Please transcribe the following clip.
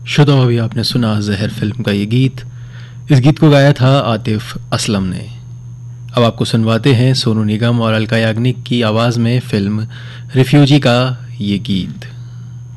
श्रोताओं, अभी आपने सुना जहर फिल्म का ये गीत। इस गीत को गाया था आतिफ असलम ने। अब आपको सुनवाते हैं सोनू निगम और अलका याग्निक की आवाज़ में फिल्म रिफ्यूजी का ये गीत।